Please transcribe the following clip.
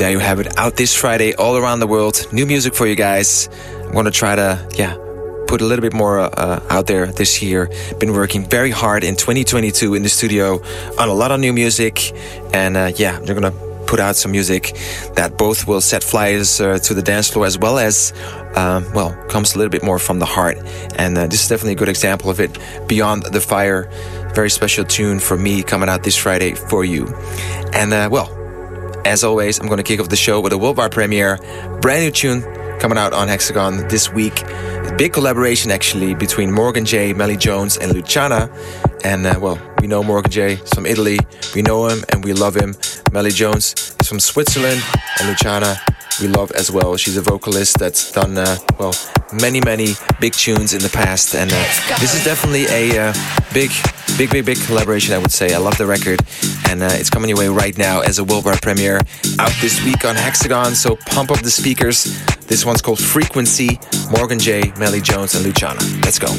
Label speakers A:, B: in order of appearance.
A: there you have it, out this Friday all around the world. New music for you guys. I'm going to try to, put a little bit more out there this year. Been working very hard in 2022 in the studio on a lot of new music. And I'm going to put out some music that both will set flyers to the dance floor, as well as, comes a little bit more from the heart. And this is definitely a good example of it. Beyond the Fire, very special tune for me coming out this Friday for you. And as always, I'm going to kick off the show with a worldwide premiere, brand new tune coming out on Hexagon this week. A big collaboration actually between Morgan J, Melly Jones and Luciana. And we know Morgan J is from Italy. We know him and we love him. Melly Jones is from Switzerland, and Luciana we love as well. She's a vocalist that's done many big tunes in the past, and this is definitely a big collaboration, I would say. I love the record, and it's coming your way right now as a worldwide premiere out this week on Hexagon, so pump up the speakers. This one's called Frequency, Morgan J, Melly Jones and Luciana. Let's go.